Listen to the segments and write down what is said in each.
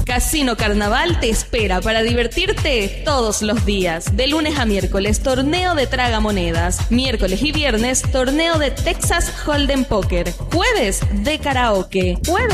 Casino Carnaval te espera para divertirte todos los días. De lunes a miércoles, torneo de tragamonedas. Miércoles y viernes, torneo de Texas Hold'em Poker. Jueves de karaoke.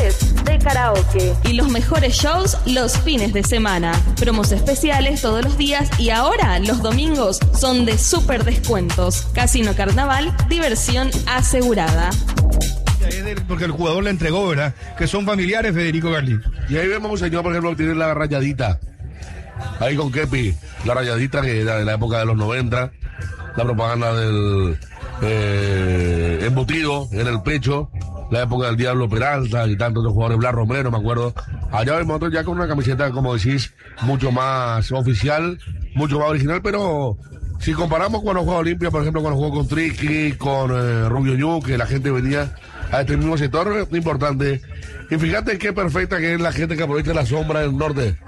Y los mejores shows los fines de semana. Promos especiales todos los días y ahora los domingos son de súper descuentos. Casino Carnaval, diversión asegurada. Porque el jugador le entregó, ¿verdad? Que son familiares, Federico Garlí. Y ahí vemos un señor, por ejemplo, que tiene la rayadita. Ahí con Kepi, la rayadita que era de la época de los 90. La propaganda del embutido en el pecho. La época del Diablo Peralta y tantos otros jugadores, Blas Romero, me acuerdo. Allá vemos otros ya con una camiseta, como decís, mucho más oficial, mucho más original, pero si comparamos cuando jugó Olimpia, por ejemplo, cuando jugó con Triqui, con Rubio Ñu, que la gente venía a este mismo sector, importante. Y fíjate qué perfecta que es la gente que aprovecha la sombra del norte.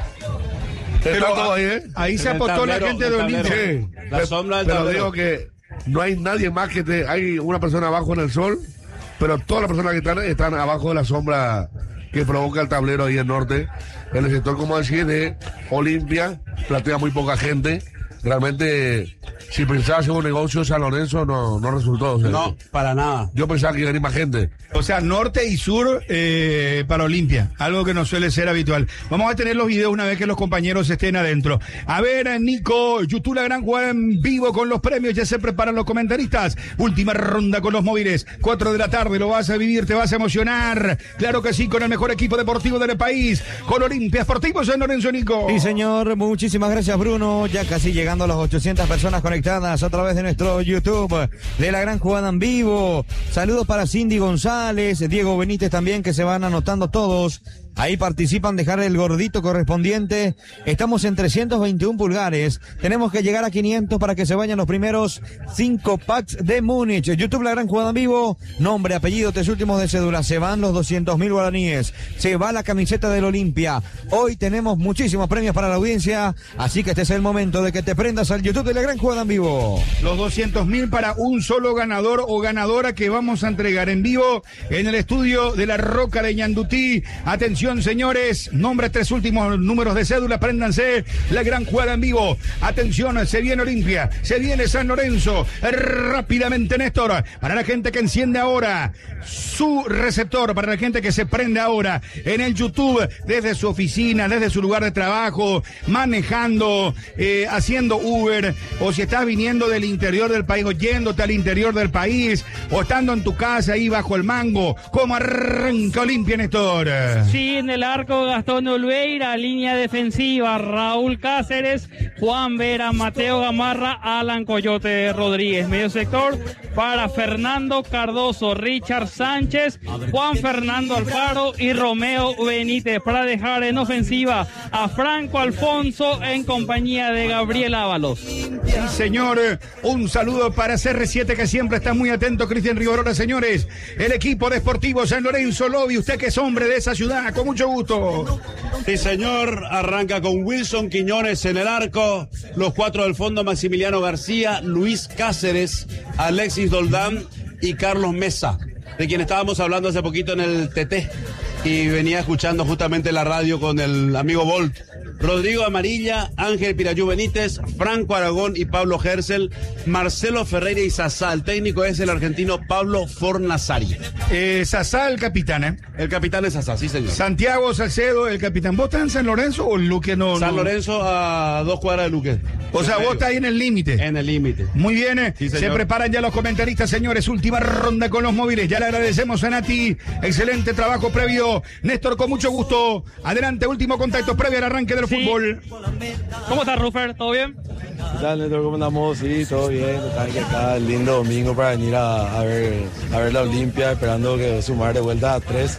Pero todo ahí, ¿eh? Ahí se apostó la gente de Olimpia. Sí, La sombra del pero tablero. digo que no hay nadie más que hay una persona abajo en el sol, pero todas las personas que están abajo de la sombra que provoca el tablero ahí en el norte. En el sector, como decís, de Olimpia, platea muy poca gente. Realmente, si pensaba hacer un negocio, San Lorenzo no resultó. O sea, No, para nada. yo pensaba que iba a venir más gente. O sea, norte y sur para Olimpia, algo que no suele ser habitual. Vamos a tener los videos una vez que los compañeros estén adentro. A ver, Nico, YouTube La Gran Jugada en vivo con los premios, ya se preparan los comentaristas. Última ronda con los móviles, 4 de la tarde, lo vas a vivir, te vas a emocionar. Claro que sí, con el mejor equipo deportivo del país, con Olimpia Sportivo San Lorenzo, Nico. Sí, señor, muchísimas gracias, Bruno. Ya casi llegando a las 800 personas conectadas a través de nuestro YouTube de La Gran Jugada en vivo. Saludos para Cindy González, Diego Benítez también, que se van anotando todos. Ahí participan, dejar el gordito correspondiente. Estamos en 321 pulgares. Tenemos que llegar a 500 para que se vayan los primeros 5 packs de Múnich. YouTube La Gran Jugada en vivo. Nombre, apellido, 3 últimos de cédula. Se van los 200.000 guaraníes. Se va la camiseta del Olimpia. Hoy tenemos muchísimos premios para la audiencia. Así que este es el momento de que te prendas al YouTube de La Gran Jugada en vivo. Los 200.000 para un solo ganador o ganadora que vamos a entregar en vivo en el estudio de La Roca de Ñandutí. Atención, señores, nombre, 3 últimos números de cédula, préndanse. La Gran Jugada en vivo. Atención, se viene Olimpia, se viene San Lorenzo. Rápidamente, Néstor, para la gente que enciende ahora su receptor, para la gente que se prende ahora en el YouTube, desde su oficina, desde su lugar de trabajo, manejando, haciendo Uber, o si estás viniendo del interior del país, o yéndote al interior del país, o estando en tu casa ahí bajo el mango. ¿Cómo arranca Olimpia, Néstor? Sí, en el arco Gastón Olveira, línea defensiva Raúl Cáceres, Juan Vera, Mateo Gamarra, Alan Coyote Rodríguez. Medio sector para Fernando Cardoso, Richard Sánchez, Juan Fernando Alfaro y Romeo Benítez. Para dejar en ofensiva a Franco Alfonso en compañía de Gabriel Ábalos. Sí, señor, un saludo para CR7 que siempre está muy atento, Cristian Rivarola. Señores, el equipo deportivo San Lorenzo Lobby, usted que es hombre de esa ciudad, con mucho gusto. Sí, señor, arranca con Wilson Quiñones en el arco, los 4 del fondo, Maximiliano García, Luis Cáceres, Alexis Doldán y Carlos Mesa, de quien estábamos hablando hace poquito en el TT y venía escuchando justamente la radio con el amigo Bolt. Rodrigo Amarilla, Ángel Pirayú Benítez, Franco Aragón y Pablo Gersel, Marcelo Ferreira y Sasá. El técnico es el argentino Pablo Fornazari. Sasá, el capitán, ¿eh? El capitán es Sasá, sí, señor. Santiago Salcedo, el capitán. ¿Vos estás en San Lorenzo o Luque no? San Lorenzo a 2 cuadras de Luque. O sea, vos estás ahí en el límite. En el límite. Muy bien, Sí, se señor. preparan ya los comentaristas, señores. Última ronda con los móviles. Ya le agradecemos a Nati. Excelente trabajo previo. Néstor, con mucho gusto. Adelante, último contacto previo al arranque del fútbol. ¿Cómo estás, Rufer? ¿Todo bien? ¿Qué tal, Néstor? ¿Cómo andamos? Sí, todo bien. Total, que acá lindo domingo para venir a ver la Olimpia, esperando que sumar de vuelta a 3.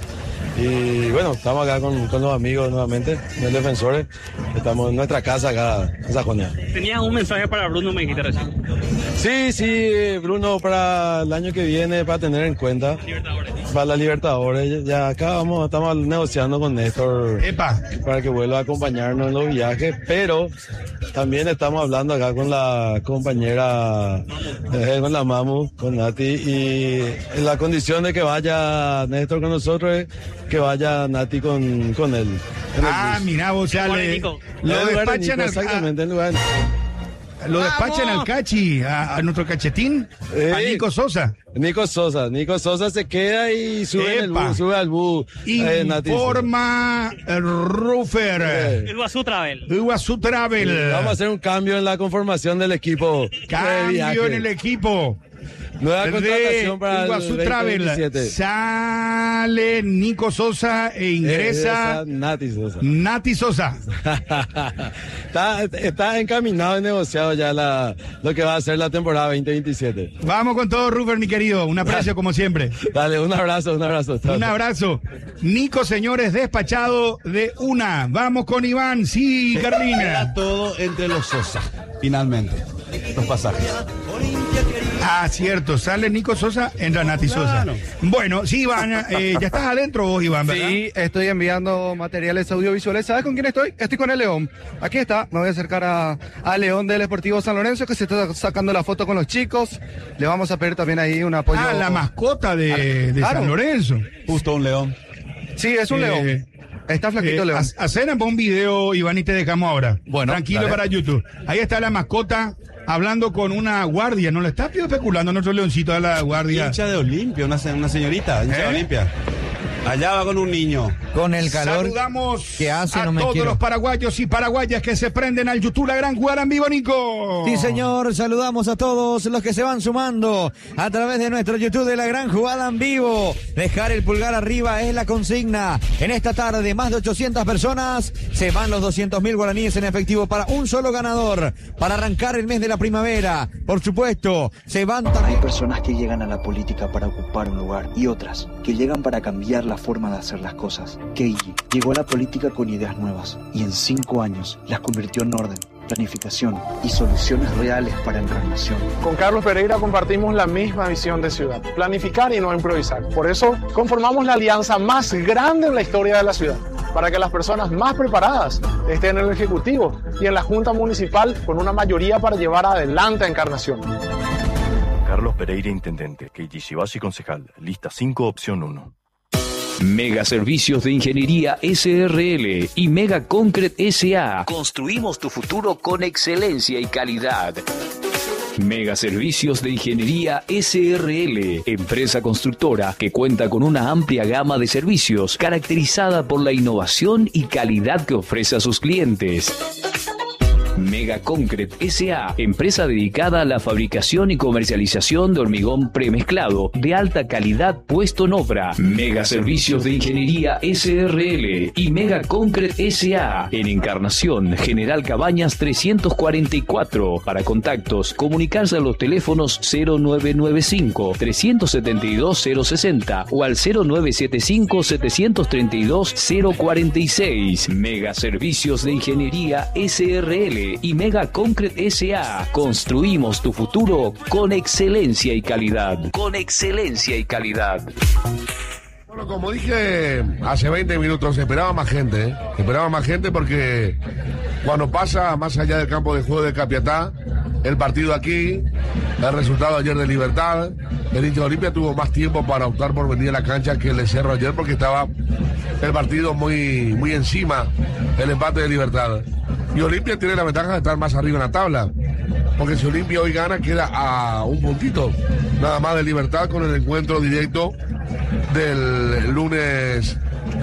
Y bueno, estamos acá con los amigos nuevamente, los defensores. Estamos en nuestra casa acá en Sajonia. Tenías un mensaje para Bruno, me dijiste recién. Sí, Bruno, para el año que viene, para tener en cuenta. Para la Libertadores. Ya acá estamos negociando con Néstor. Epa. Para que vuelva a acompañarnos en los viajes, pero también estamos hablando acá con la compañera, con la Mamu, con Nati, y en la condición de que vaya Néstor con nosotros, que vaya Nati con él. Mirá, vos, o sea, lo despachan exactamente, en lugar lo despachan al Cachi, a nuestro cachetín, a Nico Sosa. Nico Sosa se queda y sube al bus. Informa Rufer. Iguazú Travel. Vamos a hacer un cambio en la conformación del equipo. Cambio en el equipo. Nueva contratación para Iguazú Travel. Sale Nico Sosa e ingresa Nati Sosa. Está encaminado y negociado ya lo que va a ser la temporada 2027. Vamos con todo, Rufer, mi querido. Un aprecio como siempre. Dale, un abrazo. Un abrazo. Nico, señores, despachado de una. Vamos con Iván. Sí, Carlina. Era todo entre los Sosa, finalmente. Los pasajes. Cierto, sale Nico Sosa, entra Nati Sosa. Bueno, sí, Iván, ya estás adentro vos, Iván, ¿verdad? Sí, estoy enviando materiales audiovisuales. ¿Sabes con quién estoy? Estoy con el León. Aquí está, me voy a acercar a León del Esportivo San Lorenzo, que se está sacando la foto con los chicos. Le vamos a pedir también ahí un apoyo. La mascota de San Lorenzo. Justo un león. Sí, es un león. Está flaquito León. Hacen un video, Iván, y te dejamos ahora. Bueno, tranquilo, dale. Para YouTube. Ahí está la mascota hablando con una guardia. No le está especulando nuestro leoncito a la guardia. Hincha de Olimpia, una señorita, hincha de Olimpia. Allá va con un niño. Con el calor saludamos que hace, a todos los paraguayos y paraguayas que se prenden al YouTube La Gran Jugada en Vivo, Nico. Sí, señor, saludamos a todos los que se van sumando a través de nuestro YouTube de La Gran Jugada en Vivo. Dejar el pulgar arriba es la consigna. En esta tarde, más de 800 personas, se van los 200.000 guaraníes en efectivo para un solo ganador, para arrancar el mes de la primavera. Por supuesto, se van también. Hay personas que llegan a la política para ocupar un lugar y otras que llegan para cambiar la forma de hacer las cosas. Keiji llegó a la política con ideas nuevas y en 5 años las convirtió en orden, planificación y soluciones reales para Encarnación. Con Carlos Pereira compartimos la misma visión de ciudad, planificar y no improvisar. Por eso conformamos la alianza más grande en la historia de la ciudad, para que las personas más preparadas estén en el Ejecutivo y en la Junta Municipal con una mayoría para llevar adelante a Encarnación. Carlos Pereira, intendente. Keiji Shibasi, concejal. Lista 5, opción 1. Mega Servicios de Ingeniería SRL y Mega Concrete SA. Construimos tu futuro con excelencia y calidad. Mega Servicios de Ingeniería SRL, empresa constructora que cuenta con una amplia gama de servicios caracterizada por la innovación y calidad que ofrece a sus clientes. Mega Concrete S.A., empresa dedicada a la fabricación y comercialización de hormigón premezclado de alta calidad puesto en obra. Mega Servicios de Ingeniería S.R.L. y Mega Concrete S.A. en Encarnación, General Cabañas 344. Para contactos, comunicarse a los teléfonos 0995-372-060 o al 0975-732-046. Mega Servicios de Ingeniería S.R.L. y Mega Concrete S.A. Construimos tu futuro con excelencia y calidad. Con excelencia y calidad. Bueno, como dije hace 20 minutos, esperaba más gente, Esperaba más gente porque cuando pasa más allá del campo de juego de Capiatá, el partido aquí, el resultado ayer de Libertad, el hincha de Olimpia tuvo más tiempo para optar por venir a la cancha que el de Cerro ayer porque estaba el partido muy encima, el empate de Libertad. Y Olimpia tiene la ventaja de estar más arriba en la tabla, porque si Olimpia hoy gana queda a un puntito nada más de Libertad con el encuentro directo del lunes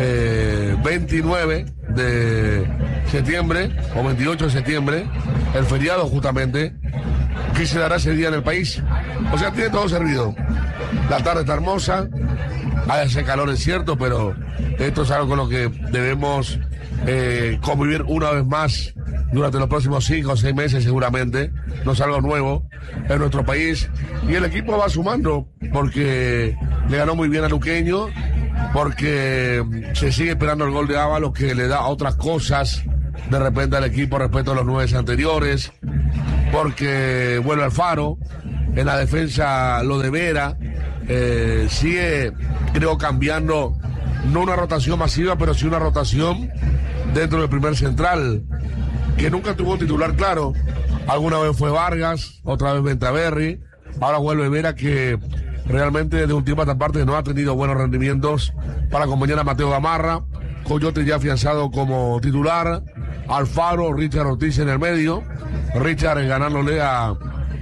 29 de septiembre o 28 de septiembre, el feriado justamente, que se dará ese día en el país. O sea, tiene todo servido. La tarde está hermosa, hace calor es cierto, pero esto es algo con lo que debemos convivir una vez más durante los próximos 5 o 6 meses seguramente. No es algo nuevo en nuestro país y el equipo va sumando porque le ganó muy bien a Luqueño, porque se sigue esperando el gol de Ábalos que le da otras cosas de repente al equipo respecto a los 9 anteriores, porque vuelve Alfaro en la defensa, lo de Vera sigue, creo, cambiando, no una rotación masiva, pero sí una rotación dentro del primer central, que nunca tuvo un titular claro. Alguna vez fue Vargas, otra vez Ventaverri, ahora vuelve Vera, que realmente de un tiempo a esta parte no ha tenido buenos rendimientos para acompañar a Mateo Gamarra. Coyote ya afianzado como titular, Alfaro, Richard Ortiz en el medio, Richard ganándole a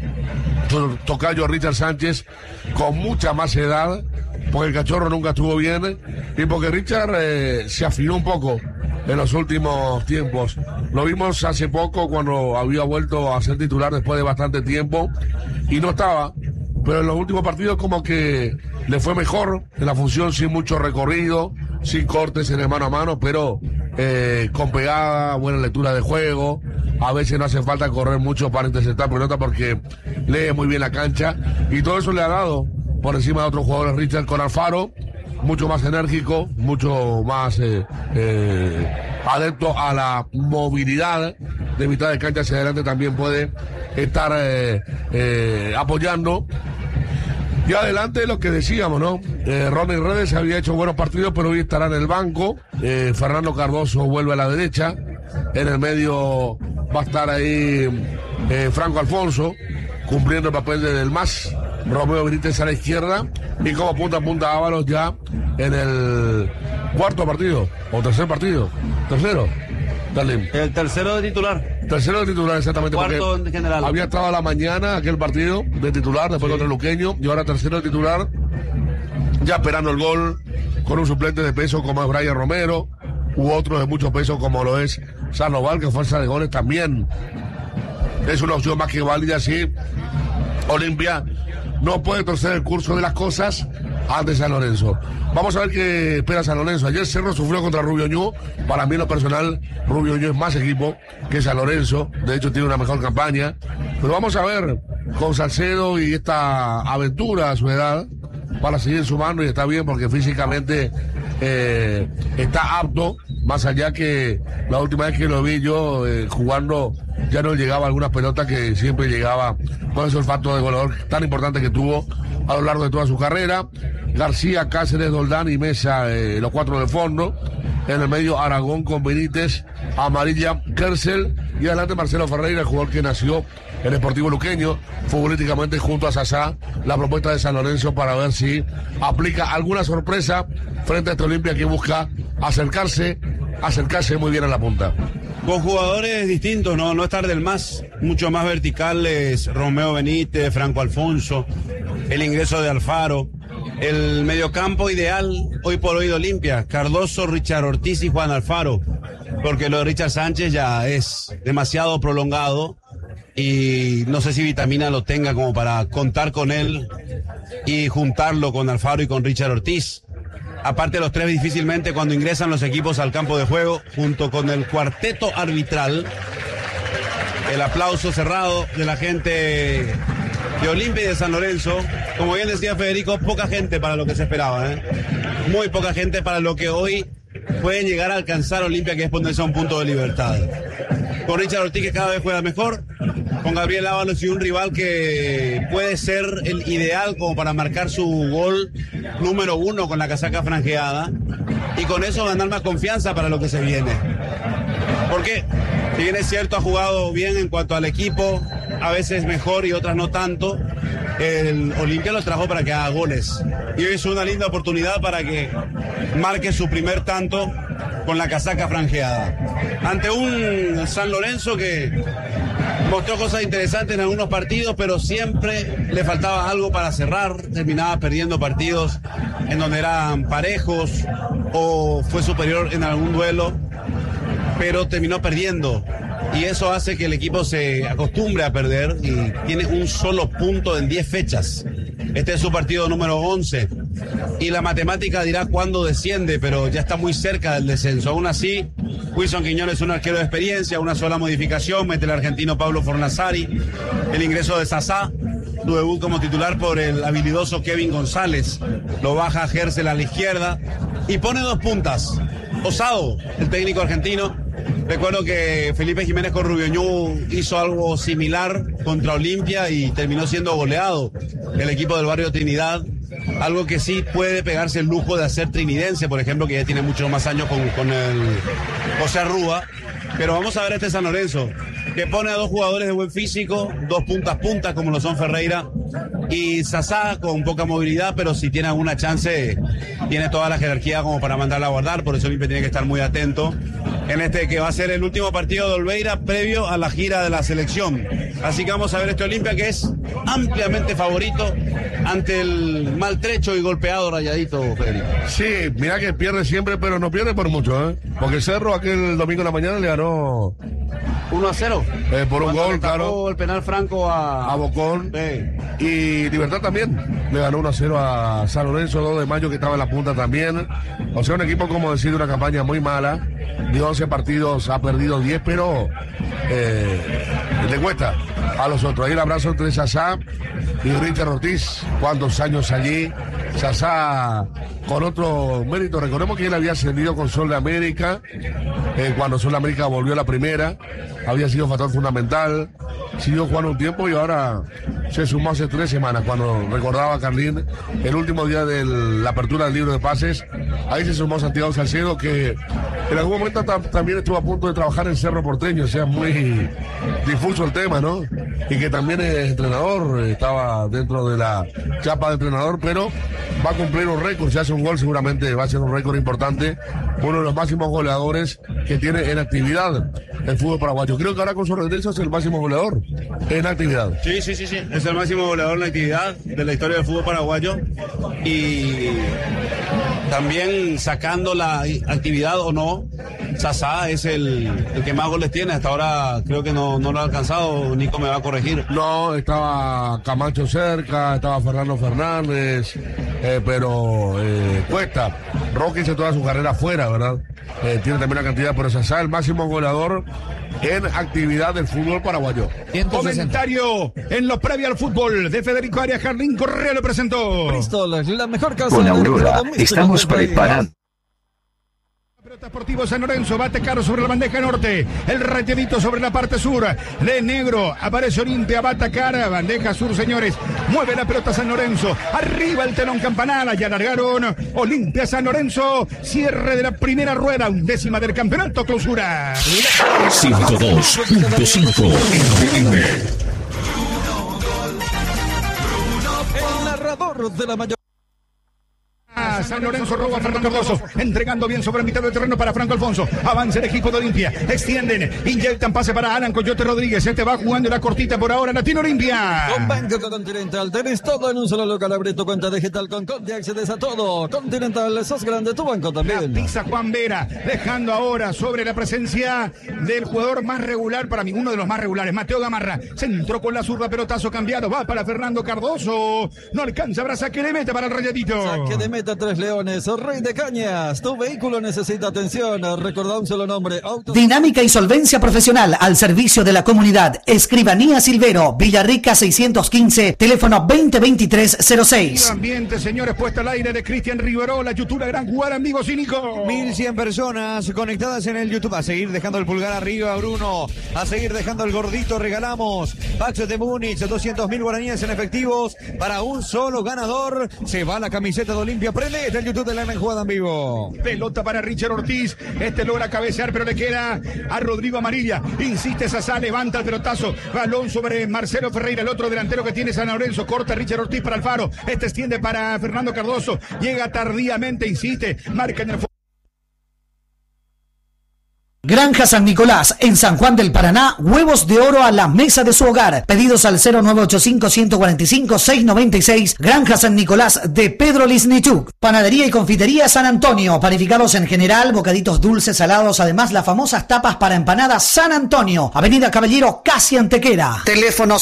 tocayo Richard Sánchez con mucha más edad, porque el cachorro nunca estuvo bien y porque Richard se afinó un poco en los últimos tiempos. Lo vimos hace poco cuando había vuelto a ser titular después de bastante tiempo y no estaba, pero en los últimos partidos como que le fue mejor en la función, sin mucho recorrido, sin cortes en el mano a mano, pero con pegada, buena lectura de juego. A veces no hace falta correr mucho para interceptar pelota porque lee muy bien la cancha y todo eso le ha dado por encima de otros jugadores Richard con Alfaro, mucho más enérgico, mucho más adepto a la movilidad de mitad de cancha hacia adelante, también puede estar apoyando. Y adelante lo que decíamos, ¿no? Ronnie Redes había hecho buenos partidos, pero hoy estará en el banco. Fernando Cardoso vuelve a la derecha. En el medio va a estar ahí Franco Alfonso, cumpliendo el papel del más. Romeo Benítez a la izquierda. Y como punta a punta Ábalos ya en el cuarto partido. O tercer partido. Tercero. Dale. El tercero de titular. Tercero de titular, exactamente. Cuarto en general. Había estado a la mañana aquel partido de titular, después contra el Luqueño, y ahora tercero de titular, ya esperando el gol, con un suplente de peso como es Brian Romero, u otro de mucho peso como lo es Sandoval, que fuerza de goles también es una opción más que válida. Sí, Olimpia no puede torcer el curso de las cosas ante San Lorenzo. Vamos a ver qué espera San Lorenzo. Ayer Cerro sufrió contra Rubio Ñu. Para mí en lo personal, Rubio Ñu es más equipo que San Lorenzo. De hecho tiene una mejor campaña. Pero vamos a ver con Salcedo y esta aventura a su edad para seguir sumando, y está bien porque físicamente está apto, más allá que la última vez que lo vi yo jugando ya no llegaba algunas pelotas que siempre llegaba con ese olfato de goleador tan importante que tuvo a lo largo de toda su carrera. García, Cáceres, Doldán y Mesa, los cuatro de fondo. En el medio Aragón con Benítez, Amarilla, Kersel y adelante Marcelo Ferreira, el jugador que nació en el Sportivo Luqueño, futbolísticamente junto a Sasá. La propuesta de San Lorenzo para ver si aplica alguna sorpresa frente a esta Olimpia que busca acercarse muy bien a la punta. Con jugadores distintos, no estar del más, mucho más verticales, Romeo Benítez, Franco Alfonso, el ingreso de Alfaro, el mediocampo ideal hoy por hoy de Olimpia, Cardoso, Richard Ortiz y Juan Alfaro, porque lo de Richard Sánchez ya es demasiado prolongado y no sé si Vitamina lo tenga como para contar con él y juntarlo con Alfaro y con Richard Ortiz. Aparte los tres difícilmente cuando ingresan los equipos al campo de juego, junto con el cuarteto arbitral, el aplauso cerrado de la gente de Olimpia y de San Lorenzo. Como bien decía Federico, poca gente para lo que se esperaba, muy poca gente para lo que hoy pueden llegar a alcanzar Olimpia, que es ponerse a un punto de libertad. Con Richard Ortiz, que cada vez juega mejor, con Gabriel Ábalos y un rival que puede ser el ideal como para marcar su gol número 1 con la casaca franjeada, y con eso ganar más confianza para lo que se viene. Porque si bien es cierto, ha jugado bien en cuanto al equipo, a veces mejor y otras no tanto, el Olimpia lo trajo para que haga goles. Y hoy es una linda oportunidad para que marque su primer tanto con la casaca franjeada. Ante un San Lorenzo que mostró cosas interesantes en algunos partidos, pero siempre le faltaba algo para cerrar. Terminaba perdiendo partidos en donde eran parejos o fue superior en algún duelo, pero terminó perdiendo. Y eso hace que el equipo se acostumbre a perder y tiene un solo punto en 10 fechas. Este es su partido número 11. Y la matemática dirá cuándo desciende, pero ya está muy cerca del descenso. Aún así, Wilson Quiñones es un arquero de experiencia, una sola modificación, mete el argentino Pablo Fornazari, el ingreso de Sasá, su debut como titular por el habilidoso Kevin González, lo baja Gersel a la izquierda y pone 2 puntas. Osado, el técnico argentino. Recuerdo que Felipe Jiménez con Rubio Ñu hizo algo similar contra Olimpia y terminó siendo goleado el equipo del barrio Trinidad. Algo que sí puede pegarse el lujo de hacer Trinidense, por ejemplo, que ya tiene muchos más años con el José Arrúa. Pero vamos a ver este San Lorenzo, que pone a 2 jugadores de buen físico, 2 puntas como lo son Ferreira y Sasá con poca movilidad, pero si tiene alguna chance, tiene toda la jerarquía como para mandarla a guardar, por eso Olimpia tiene que estar muy atento en este que va a ser el último partido de Olveira previo a la gira de la selección. Así que vamos a ver este Olimpia que es ampliamente favorito ante el maltrecho y golpeado Rayadito, Federico. Sí, mira que pierde siempre, pero no pierde por mucho, ¿eh? Porque Cerro aquel domingo en la mañana le ganó 1-0. Por un gol, claro. El penal franco a Bocón. Y Libertad también. Le ganó 1-0 a San Lorenzo, 2 de mayo, que estaba en la punta también. O sea, un equipo, como decir, una campaña muy mala. De 11 partidos ha perdido 10, pero le cuesta a los otros. Ahí el abrazo entre Sasá y Richard Ortiz. ¿Cuántos años allí? Sasá con otro mérito. Recordemos que él había ascendido con Sol de América. Cuando Sol de América volvió a la primera, había sido factor fundamental. Siguió jugando un tiempo y ahora se sumó hace 3 semanas, cuando recordaba a Carlín el último día de la apertura del libro de pases. Ahí se sumó Santiago Salcedo, que en algún momento también estuvo a punto de trabajar en Cerro Porteño. O sea, muy difuso el tema, ¿no? Y que también es entrenador, estaba dentro de la chapa de entrenador, pero va a cumplir un récord. Si hace un gol, seguramente va a ser un récord importante. Uno de los máximos goleadores que tiene en actividad el fútbol paraguayo. Creo que ahora con su regreso es el máximo goleador en actividad. Sí. Es el máximo goleador en actividad de la historia del fútbol paraguayo. Y también sacando la actividad o no, Sasá es el que más goles tiene. Hasta ahora creo que no lo ha alcanzado. Nico me va a corregir. No, estaba Camacho cerca, estaba Fernando Fernández, pero cuesta. Roque hizo toda su carrera afuera, ¿verdad? Tiene también la cantidad, pero Sasá el máximo goleador en actividad del fútbol paraguayo. Comentario en lo previo al fútbol de Federico Arias. Jardín Correa lo presentó. Bristol, la mejor casa. Con Aurora estamos preparando. Deportivo San Lorenzo, bate caro sobre la bandeja norte, el rayadito sobre la parte sur, de negro, aparece Olimpia, va a atacar, bandeja sur, señores, mueve la pelota San Lorenzo, arriba el telón campanal, ya largaron Olimpia San Lorenzo, cierre de la primera rueda, 11ª del campeonato, clausura. 102.5 FM. El narrador de la mayor. San Lorenzo roba a Fernando Cardoso, entregando bien sobre mitad del terreno para Franco Alfonso. Avanza el equipo de Olimpia, extienden, inyectan pase para Alan Coyote Rodríguez. Este va jugando la cortita por ahora, Latino Olimpia. Con Banco Continental tenés todo en un solo local. Abre tu cuenta digital con Conti, accedes a todo. Continental, sos grande, tu banco también. La pisa Juan Vera, dejando ahora sobre la presencia del jugador más regular, para mí uno de los más regulares, Mateo Gamarra. Se entró con la zurda, pelotazo cambiado, va para Fernando Cardoso. No alcanza, habrá saque de meta para el Rayadito. Saque de meta, Tres Leones, Rey de Cañas. Tu vehículo necesita atención. Recordá un solo nombre. Dinámica y solvencia profesional al servicio de la comunidad. Escribanía Silvero, Villarrica 615, teléfono 2023-06. Ambiente, señores, puesta al aire de Cristian Riverola, YouTube, la gran jugada en vivo, cínico. 1100 personas conectadas en el YouTube. A seguir dejando el pulgar arriba, Bruno. A seguir dejando el gordito. Regalamos Pax de Múnich, 200.000 guaraníes en efectivos para un solo ganador. Se va la camiseta de Olimpia. Prende el YouTube de la gran jugada en vivo. Pelota para Richard Ortiz. Este logra cabecear, pero le queda a Rodrigo Amarilla. Insiste Sasá, levanta el pelotazo. Balón sobre Marcelo Ferreira, el otro delantero que tiene San Lorenzo. Corta Richard Ortiz para Alfaro. Este extiende para Fernando Cardoso. Llega tardíamente, insiste. Marca en el Granja San Nicolás, en San Juan del Paraná, huevos de oro a la mesa de su hogar. Pedidos al 0985-145-696. Granja San Nicolás de Pedro Lisnichuk. Panadería y confitería San Antonio. Panificados en general, bocaditos dulces, salados. Además, las famosas tapas para empanadas San Antonio. Avenida Caballero, casi Antequera. Teléfono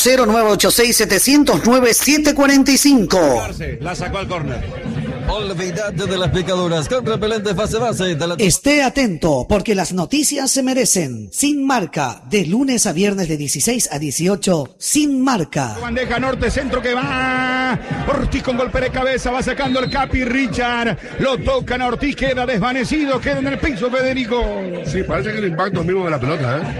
0986-709-745. La sacó al córner. Olvídate de las picaduras con repelente fase base. Esté atento, porque las noticias se merecen. Sin Marca, de lunes a viernes de 16 a 18, Sin Marca. Bandeja norte, centro que va. Ortiz con golpe de cabeza, va sacando el Capi Richard. Lo tocan a Ortiz, queda desvanecido, queda en el piso Federico. Sí, parece que el impacto es mismo de la pelota, ¿eh?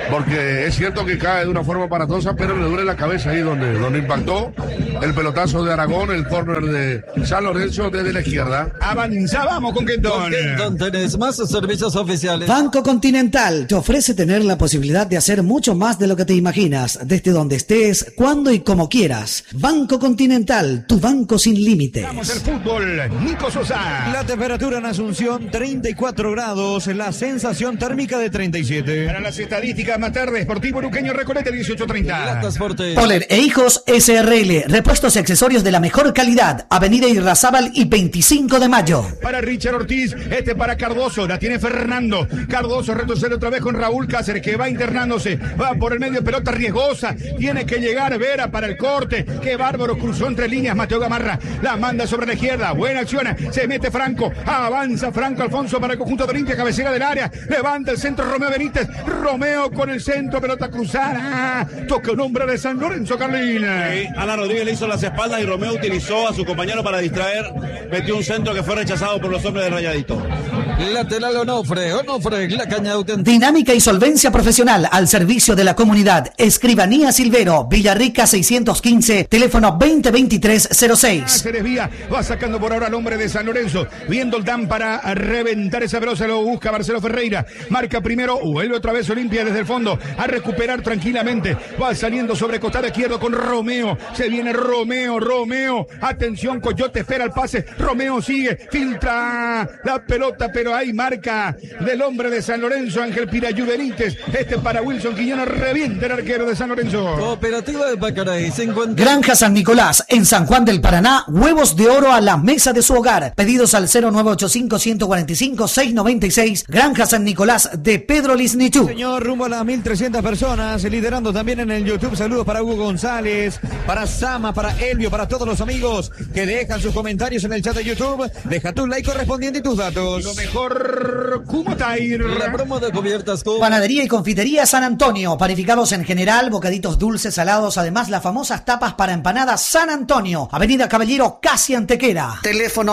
porque es cierto que cae de una forma aparatosa, pero le duele la cabeza ahí donde impactó el pelotazo de Aragón, el córner de San Lorenzo desde la izquierda. Avanzábamos con Kenton. Kenton, tenés más servicios oficiales. Banco Continental te ofrece tener la posibilidad de hacer mucho más de lo que te imaginas, desde donde estés, cuando y como quieras. Banco Continental, tu banco sin límites. Vamos al fútbol, Nico Sosa. La temperatura en Asunción, 34 grados, la sensación térmica de 37. Para las estadísticas más tarde, Sportivo Luqueño Recoleta, 18:30. Poler e Hijos SRL, repuestos y accesorios de la mejor calidad. Avenida Irrazábal y 25 de mayo. Para Richard Ortiz, para Cardoso, la tiene Fernando. Cardoso retrocede otra vez con Raúl Cáceres, que va internándose, va por el medio, pelota riesgosa, tiene que llegar Vera para el corte. Qué bárbaro, cruzó entre líneas Mateo Gamarra, la manda sobre la izquierda, buena acción, se mete Franco, avanza Franco Alfonso para el conjunto de Olimpia, cabecera del área, levanta el centro Romeo Benítez, Romeo con el centro, pelota cruzada, toca un hombre de San Lorenzo, Carlina. Sí, Ana Rodríguez le hizo las espaldas y Romeo utilizó a su compañero para distraer, metió un centro que fue rechazado por los hombres de Rayadito. Lateral Onofre, la caña auténtica. Dinámica y solvencia profesional al servicio de la comunidad. Escribanía Silvero, Villarrica 615, teléfono 2023-06. Se desvía, va sacando por ahora al hombre de San Lorenzo, viendo el Dan para reventar esa velocidad, lo busca Marcelo Ferreira, marca primero, vuelve otra vez Olimpia desde el fondo, a recuperar tranquilamente, va saliendo sobre costado izquierdo con Romeo, se viene Romeo, atención, Coyote espera el pase, Romeo sigue, filtra la pelota, pero hay marca del hombre de San Lorenzo, Ángel Pirayú Benítez, para Wilson Quiñones, revienta el arquero de San Lorenzo. Cooperativa de Pacaraí, 50. Granja San Nicolás, en San Juan del Paraná, huevos de oro a la mesa de su hogar. Pedidos al 0985-145-696. Granja San Nicolás de Pedro Lisnichuk. Señor, rumbo a las 1.300 personas, liderando también en el YouTube. Saludos para Hugo González, para Sama, para Elvio, para todos los amigos que dejan sus comentarios en el chat de YouTube. Deja tu like correspondiente y tus datos. Lo mejor, Kumatair. La promo de cubiertas con Panadería y confitería San Antonio. Panificados en general, bocaditos dulces, salados. Además, las famosas tapas para empanadas San Antonio. Avenida Caballero, casi Antequera. Teléfono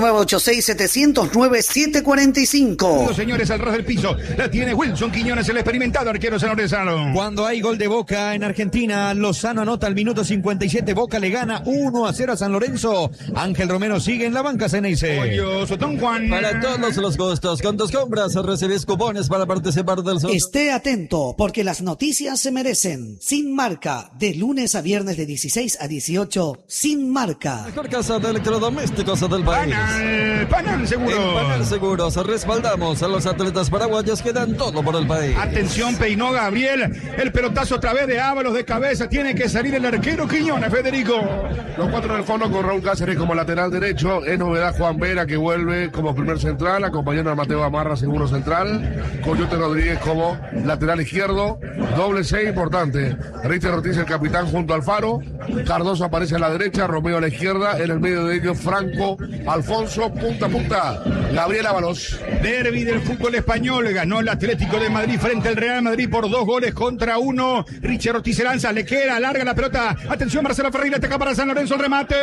0986-709-745. Señores, al ras del piso la tiene Wilson Quiñones, el experimentado arquero sanlorenzo. Cuando hay gol de Boca en Argentina, Lozano anota al minuto 57. Boca le gana 1-0 a San Lorenzo. Ángel Romero sigue en la banca Ceneice. Don Juan. Para todos los gustos, con tus compras recibís cupones para participar del sorteo. Esté atento, porque las noticias se merecen. Sin Marca, de lunes a viernes de 16 a 18, Sin Marca. Mejor casa de electrodomésticos del país. Panal Seguro. En Panal Seguros respaldamos a los atletas paraguayos que dan todo por el país. Atención, peinó Gabriel, el pelotazo otra vez de Ábalos de cabeza, tiene que salir el arquero Quiñones, Federico. Los cuatro del fondo con Raúl Cáceres como lateral derecho, es novedad Juan Vera que vuelve como primer central, acompañando a Mateo Gamarra, segundo central, Coyote Rodríguez como lateral izquierdo, doble 6 importante, Richard Ortiz el capitán junto al Faro, Cardoso aparece a la derecha, Romeo a la izquierda, en el medio de ellos Franco, Alfonso, punta a punta, Gabriel Ábalos. Derbi del fútbol español, ganó el Atlético de Madrid frente al Real Madrid por 2-1. Richard Ortiz se lanza, le queda, larga la pelota, atención Marcelo Ferreira, ataca para San Lorenzo, el remate,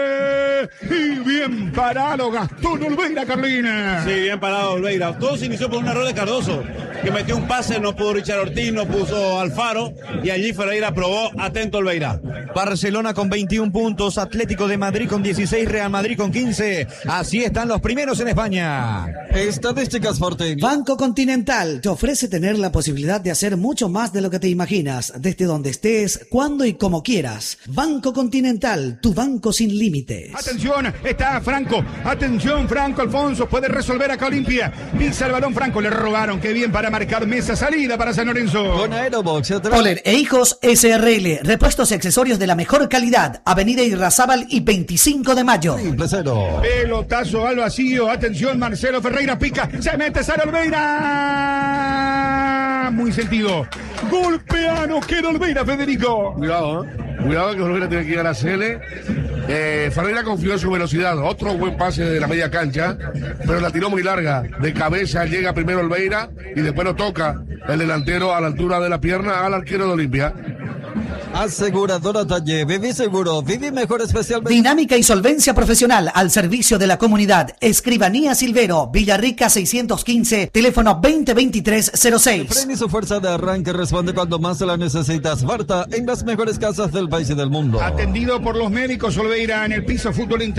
y bien parado Gastón Olveira, Carlina. Sí, bien parado Olveira, todo se inició por un error de Cardoso, que metió un pase, no pudo Richard Ortiz, no puso Alfaro, y allí Ferreira probó, atento Olveira. Barcelona con 21 puntos, Atlético de Madrid con 16, Real Madrid con 15. Así están los primeros en España. Estadísticas Forte. Banco Continental te ofrece tener la posibilidad de hacer mucho más de lo que te imaginas, desde donde estés, cuando y como quieras. Banco Continental, tu banco sin límites. Atención, está Franco, atención Franco Alfonso, puede resolver acá Olimpia, pisa el balón Franco, le robaron, qué bien para marcar mesa, salida para San Lorenzo. Con Aerobox. Poler e Hijos SRL, repuestos y accesorios de la mejor calidad, Avenida Irrazábal y 25 de mayo. Pelotazo al vacío, atención Marcelo Ferreira, pica, se mete Sara Olveira, muy sentido, golpea, no queda Olveira, Federico. Cuidado que Olveira tiene que ir a la Cele. Ferreira confió en su velocidad, otro buen pase de la media cancha, pero la tiró muy larga, de cabeza llega primero Olveira y después lo toca el delantero a la altura de la pierna al arquero de Olimpia. Aseguradora Talle, viví seguro, viví mejor especialmente. Dinámica y solvencia profesional al servicio de la comunidad. Escribanía Silvero, Villarrica 615, teléfono 2023-06. Fren y su fuerza de arranque responde cuando más se la necesitas. Barta, en las mejores casas del país y del mundo. Atendido por los médicos Olveira en el piso fútbol internacional.